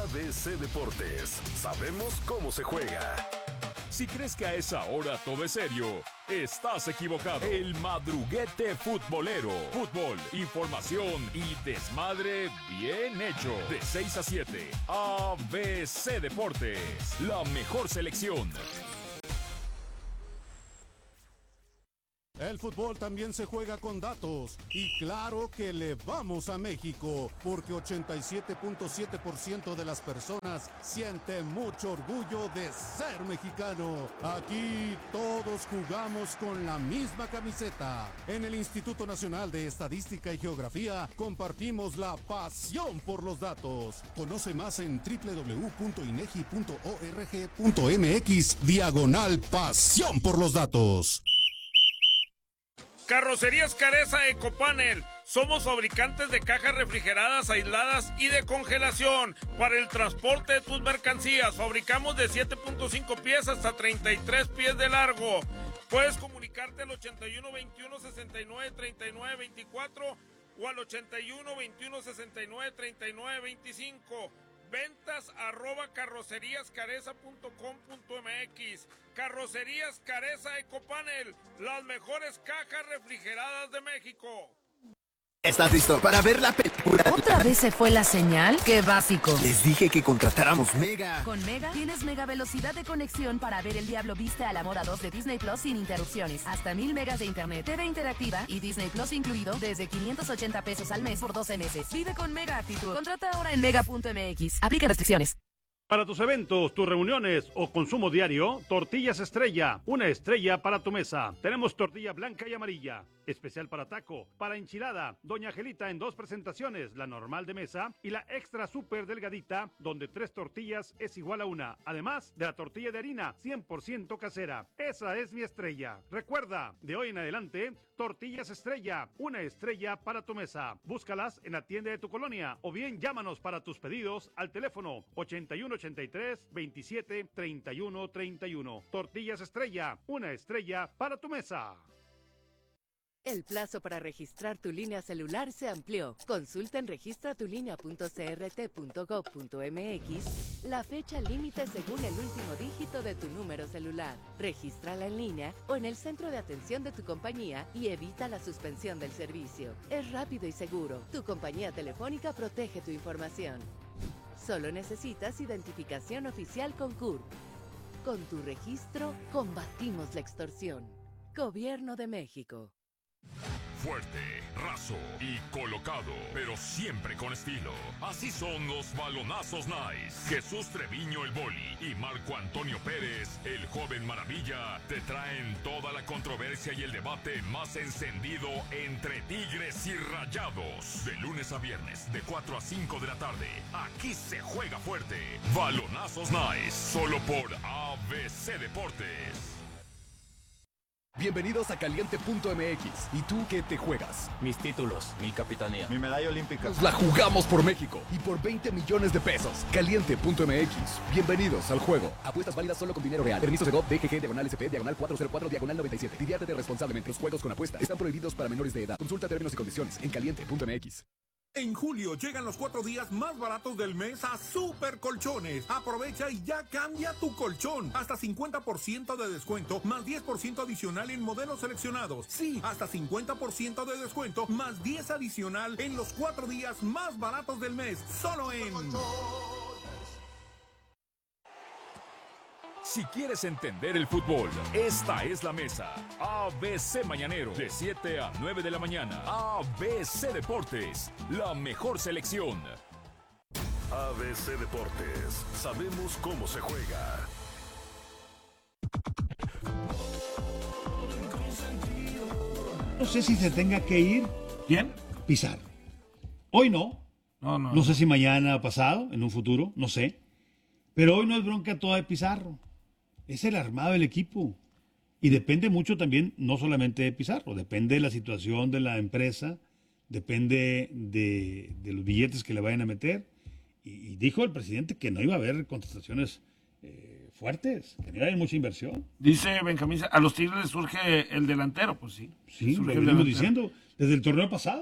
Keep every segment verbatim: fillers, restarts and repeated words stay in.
B C Deportes. Sabemos cómo se juega. Si crees que a esa hora todo es serio, estás equivocado. El madruguete futbolero. Fútbol, información y desmadre bien hecho. De seis a siete, A B C Deportes. La mejor selección. El fútbol también se juega con datos y claro que le vamos a México porque ochenta y siete punto siete por ciento de las personas siente mucho orgullo de ser mexicano. Aquí todos jugamos con la misma camiseta. En el Instituto Nacional de Estadística y Geografía compartimos la pasión por los datos. Conoce más en doble u doble u doble u punto inegi punto org punto mx diagonal pasión por los datos. Carrocerías Careza Ecopanel. Somos fabricantes de cajas refrigeradas, aisladas y de congelación para el transporte de tus mercancías. Fabricamos de siete punto cinco pies hasta treinta y tres pies de largo. Puedes comunicarte al ochenta y uno veintiuno sesenta y nueve treinta y nueve veinticuatro o al ochenta y uno veintiuno sesenta y nueve treinta y nueve veinticinco. Ventas arroba carrocerías careza punto com punto mx. Carrocerías Careza Ecopanel, las mejores cajas refrigeradas de México. ¿Estás listo para ver la película? ¿Otra vez se fue la señal? ¡Qué básico! Les dije que contratáramos Mega. Con Mega tienes mega velocidad de conexión para ver El Diablo Viste a la Moda dos de Disney Plus sin interrupciones. Hasta mil megas de internet, T V interactiva y Disney Plus incluido desde quinientos ochenta pesos al mes por doce meses. Vive con Mega Actitud. Contrata ahora en mega punto mx. Aplica restricciones. Para tus eventos, tus reuniones o consumo diario, Tortillas Estrella, una estrella para tu mesa. Tenemos tortilla blanca y amarilla, especial para taco, para enchilada, Doña Angelita en dos presentaciones, la normal de mesa y la extra súper delgadita, donde tres tortillas es igual a una, además de la tortilla de harina, cien por ciento casera. Esa es mi estrella. Recuerda, de hoy en adelante, Tortillas Estrella, una estrella para tu mesa. Búscalas en la tienda de tu colonia o bien llámanos para tus pedidos al teléfono ochenta y uno ochenta y tres veintisiete treinta y uno treinta y uno. Tortillas Estrella, una estrella para tu mesa. El plazo para registrar tu línea celular se amplió. Consulta en registra tu línea punto c r t punto gov punto m x la fecha límite según el último dígito de tu número celular. Regístrala en línea o en el centro de atención de tu compañía y evita la suspensión del servicio. Es rápido y seguro. Tu compañía telefónica protege tu información. Solo necesitas identificación oficial con C U R P. Con tu registro, combatimos la extorsión. Gobierno de México. Fuerte, raso y colocado, pero siempre con estilo. Así son los balonazos Nice. Jesús Treviño el Boli y Marco Antonio Pérez, el joven maravilla, te traen toda la controversia y el debate más encendido entre Tigres y Rayados. De lunes a viernes, de cuatro a cinco de la tarde. Aquí se juega fuerte. Balonazos Nice, solo por A B C Deportes. Bienvenidos a Caliente punto m x. ¿Y tú qué te juegas? Mis títulos, mi capitanía, mi medalla olímpica. Nos la jugamos por México y por veinte millones de pesos. Caliente punto m x. Bienvenidos al juego. Apuestas válidas solo con dinero real. Permiso Segov D G G diagonal S P diagonal cuatro cero cuatro diagonal noventa y siete. Diviértete responsablemente. Los juegos con apuestas están prohibidos para menores de edad. Consulta términos y condiciones en Caliente punto m x. En julio llegan los cuatro días más baratos del mes a Super Colchones. Aprovecha y ya cambia tu colchón. Hasta cincuenta por ciento de descuento, más diez por ciento adicional en modelos seleccionados. Sí, hasta cincuenta por ciento de descuento, más diez adicional en los cuatro días más baratos del mes. Solo en... Si quieres entender el fútbol, esta es la mesa. A B C Mañanero, de siete a nueve de la mañana. A B C Deportes, la mejor selección. A B C Deportes, sabemos cómo se juega. No sé si se tenga que ir. ¿Quién? Pizarro. Hoy no. No, no. No sé si mañana, pasado, en un futuro, no sé. Pero hoy no es bronca toda de Pizarro. Es el armado del equipo. Y depende mucho también, no solamente de Pizarro, depende de la situación de la empresa, depende de, de los billetes que le vayan a meter. Y, y dijo el presidente que no iba a haber contrataciones eh, fuertes, que no iba a haber mucha inversión. Dice Benjamín, a los Tigres les surge el delantero, pues sí. Sí, lo venimos diciendo desde el torneo pasado.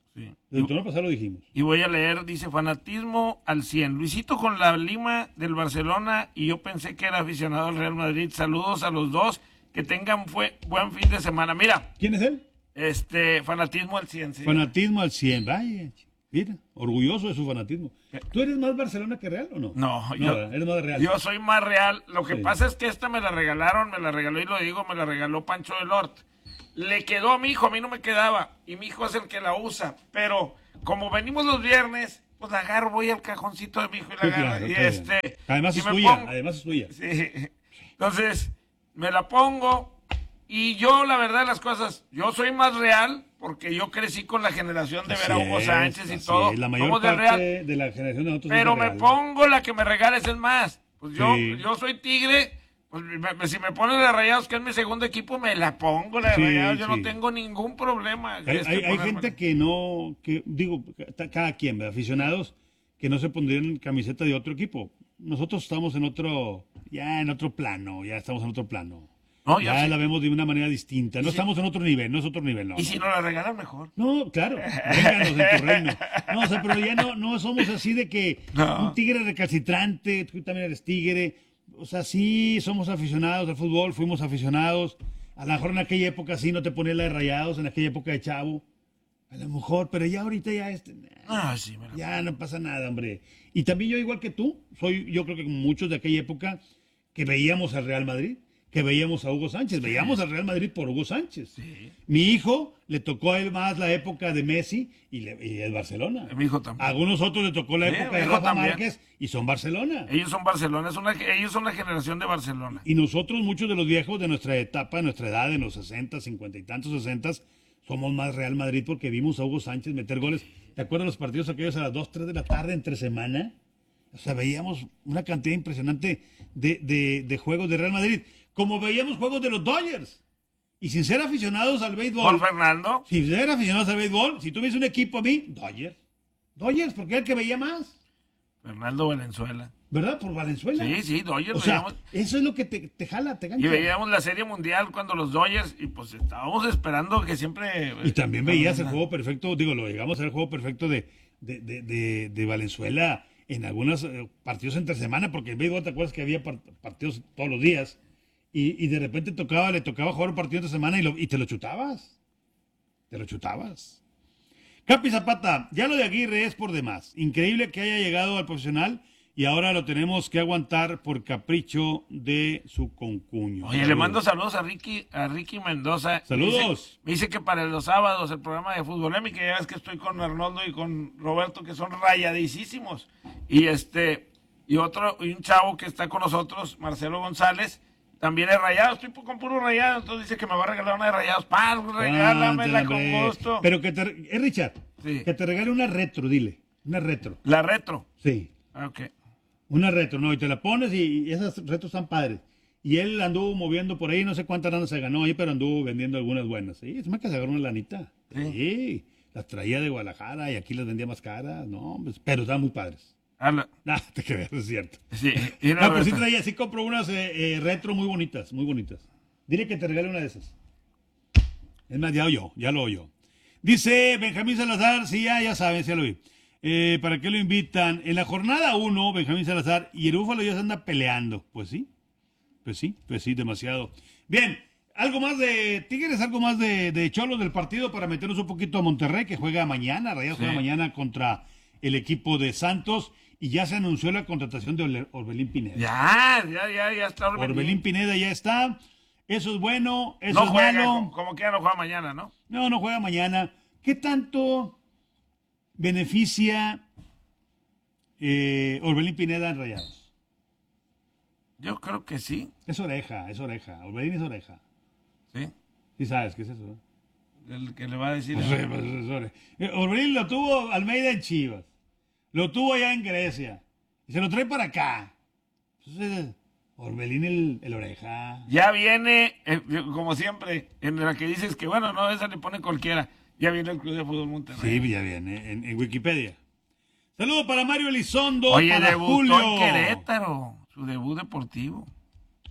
Sí. El torneo pasado lo dijimos. Y voy a leer, dice, fanatismo al cien. Luisito con la lima del Barcelona y yo pensé que era aficionado al Real Madrid. Saludos a los dos, que tengan fue, buen fin de semana. Mira. ¿Quién es él? Este, fanatismo al cien. Sí. Fanatismo al cien, vaya. Mira, orgulloso de su fanatismo. ¿Tú eres más Barcelona que Real o no? No, no yo, eres más Real. Yo soy más Real. Lo que sí. pasa es que esta me la regalaron, me la regaló y lo digo, me la regaló Pancho del Hort. Le quedó a mi hijo, a mí no me quedaba. Y mi hijo es el que la usa. Pero como venimos los viernes, pues la agarro, voy al cajoncito de mi hijo y la sí, agarro. claro, y claro. este, además y es me tuya, pongo, además es tuya. Sí. Entonces, me la pongo. Y yo, la verdad de las cosas, yo soy más Real porque yo crecí con la generación de ver a Hugo Sánchez y todo. Es, la mayor Somos parte de, Real, de la generación de nosotros. pero es de me Real. pongo la que me regales, es más. Pues yo, sí. yo soy Tigre. Pues me, si me ponen la Rayados, que es mi segundo equipo, me la pongo la sí, Rayados. Yo sí. no tengo ningún problema. Hay, este, hay, hay gente que no, que digo, cada quien, ¿verdad? Aficionados que no se pondrían camiseta de otro equipo. Nosotros estamos en otro, ya en otro plano, ya estamos en otro plano. No, ya sí. la vemos de una manera distinta. No si, estamos en otro nivel, no es otro nivel. No, y si no. nos la regalan mejor. No, claro, vénganos en tu reino. No, o sea, pero ya no, no somos así de que no. un tigre recalcitrante, tú también eres tigre. O sea, sí somos aficionados al fútbol, fuimos aficionados. A lo mejor en aquella época sí no te ponías la de Rayados, en aquella época de Chavo. A lo mejor, pero ya ahorita ya este, ah, sí, ya no pasa nada, hombre. Y también yo, igual que tú, soy yo creo que muchos de aquella época que veíamos al Real Madrid, que veíamos a Hugo Sánchez, veíamos sí. al Real Madrid por Hugo Sánchez. Sí. Mi hijo le tocó a él más la época de Messi y, le, y el Barcelona. Mi hijo también. A algunos otros le tocó la sí, época de Rafa también. Márquez y son Barcelona. Ellos son Barcelona, es una, ellos son la generación de Barcelona. Y nosotros, muchos de los viejos de nuestra etapa, de nuestra edad, en los sesenta, cincuenta y tantos, sesenta, somos más Real Madrid porque vimos a Hugo Sánchez meter goles. ¿Te acuerdas los partidos aquellos a las dos, tres de la tarde entre semana? O sea, veíamos una cantidad impresionante de, de, de juegos de Real Madrid. Como veíamos juegos de los Dodgers. Y sin ser aficionados al béisbol. ¿Por Fernando? Sin ser aficionados al béisbol, si tuviese un equipo a mí, Dodgers. Dodgers, porque era el que veía más. Fernando Valenzuela. ¿Verdad? Por Valenzuela. Sí, sí, Dodgers. O sea, veíamos... eso es lo que te, te jala, te gancha. Y veíamos la Serie Mundial cuando los Dodgers, y pues estábamos esperando que siempre... Y también veías el juego perfecto, digo, lo llegamos a ver el juego perfecto de, de, de, de, de Valenzuela en algunos eh, partidos entre semana, porque en béisbol te acuerdas que había part- partidos todos los días. Y, y de repente tocaba, le tocaba jugar un partido de semana y, lo, y te lo chutabas. Te lo chutabas. Capi Zapata, ya lo de Aguirre es por demás. Increíble que haya llegado al profesional y ahora lo tenemos que aguantar por capricho de su concuño. Oye, saludos. Le mando saludos a Ricky, a Ricky Mendoza. Saludos. Me dice, me dice que para los sábados el programa de Fútbol M, que ya ves que estoy con Arnoldo y con Roberto, que son rayadísimos. Y este, y otro, y un chavo que está con nosotros, Marcelo González, también es rayado, estoy con puro rayado, entonces dice que me va a regalar una de rayados. ¡Paz, regálamela con gusto! Pero que te, eh, Richard, sí. que te regale una retro, dile, una retro. ¿La retro? Sí. Ok. Una retro, no, y te la pones y, y esas retros están padres. Y él anduvo moviendo por ahí, no sé cuántas lanas se ganó ahí, pero anduvo vendiendo algunas buenas. Sí, es más que se agarró una lanita. Sí. sí. Las traía de Guadalajara y aquí las vendía más caras, no, pues, pero estaban muy padres. Ah, no. Ah, te creas, es cierto. Sí, no, pero sí traía, sí compró unas eh, eh, retro muy bonitas, muy bonitas. Dile que te regale una de esas. Es más, ya oyó, ya lo oyó. Dice Benjamín Salazar, sí, ya, ya saben, ya lo vi. Eh, ¿Para qué lo invitan? En la jornada uno, Benjamín Salazar, y el Búfalo ya se anda peleando. Pues sí, pues sí, pues sí, demasiado. Bien, algo más de Tigres, algo más de, de Cholos del partido para meternos un poquito a Monterrey, que juega mañana, Rayados sí. juega mañana contra el equipo de Santos. Y ya se anunció la contratación de Orbelín Pineda. Ya, ya, ya, ya está Orbelín. Orbelín Pineda ya está. Eso es bueno, eso no es juega, malo. Como, como que ya no juega mañana, ¿no? No, no juega mañana. ¿Qué tanto beneficia eh, Orbelín Pineda en Rayados? Yo creo que sí. Es oreja, es oreja. Orbelín es oreja. ¿Sí? Sí sabes qué es eso, ¿eh? El que le va a decir... Pues, a... pues, es oreja. Orbelín lo tuvo Almeida en Chivas. Lo tuvo allá en Grecia. Y se lo trae para acá. Entonces, Orbelín el, el oreja. Ya viene, eh, como siempre, en la que dices que, bueno, no, esa le pone cualquiera. Ya viene el Club de Fútbol Monterrey. Sí, ya viene, en, en Wikipedia. Saludos para Mario Elizondo. Oye, para debutó Julio. en Querétaro. Su debut deportivo.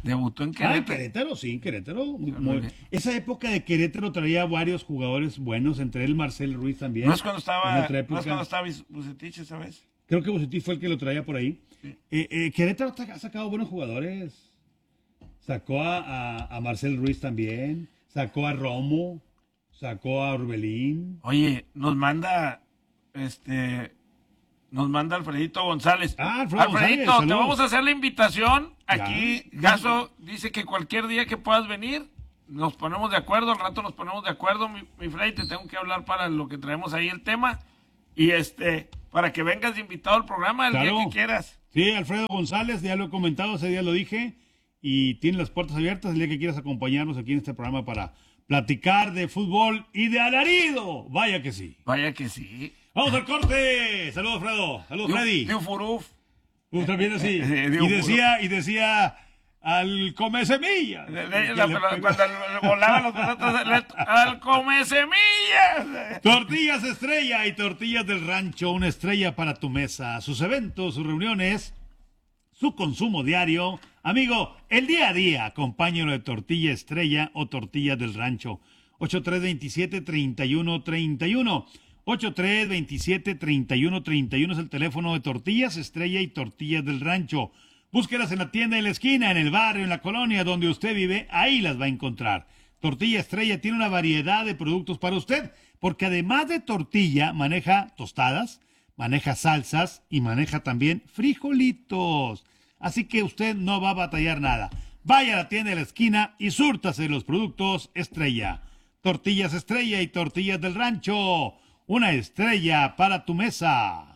Debutó en Querétaro. Ah, en Querétaro, sí, en Querétaro. Muy, muy... Esa época de Querétaro traía varios jugadores buenos, entre él Marcel Ruiz también. ¿No es cuando estaba, ¿no es cuando estaba Bucetich esa vez? Creo que Bucetich fue el que lo traía por ahí. Sí. Eh, eh, Querétaro ha sacado buenos jugadores. Sacó a, a, a Marcel Ruiz también. Sacó a Romo. Sacó a Orbelín. Oye, nos manda este nos manda Alfredito González. Ah, Alfredo Alfredito, González, te vamos a hacer la invitación. Aquí ya. Gaso dice que cualquier día que puedas venir, nos ponemos de acuerdo, al rato nos ponemos de acuerdo, mi, mi Freddy, te tengo que hablar para lo que traemos ahí el tema. Y este, para que vengas de invitado al programa el claro. día que quieras. Sí, Alfredo González, ya lo he comentado, ese día lo dije, y tiene las puertas abiertas el día que quieras acompañarnos aquí en este programa para platicar de fútbol y de alarido. Vaya que sí. Vaya que sí. ¡Vamos al corte! Saludos, Fredo. Saludos, Freddy. De un furuf. Uf, también así. Y decía, y decía al come semillas. Cuando volaban los pelotas, al come semillas. Tortillas Estrella y Tortillas del Rancho, una estrella para tu mesa. Sus eventos, sus reuniones, su consumo diario. Amigo, el día a día, acompáñalo de Tortilla Estrella o Tortillas del Rancho. ocho tres veintisiete, treinta y uno treinta y uno. ocho tres veintisiete, treinta y uno treinta y uno es el teléfono de Tortillas Estrella y Tortillas del Rancho. Búsquelas en la tienda de la esquina, en el barrio, en la colonia donde usted vive, ahí las va a encontrar. Tortilla Estrella tiene una variedad de productos para usted, porque además de tortilla, maneja tostadas, maneja salsas y maneja también frijolitos. Así que usted no va a batallar nada. Vaya a la tienda de la esquina y súrtase los productos Estrella. Tortillas Estrella y Tortillas del Rancho. Una estrella para tu mesa.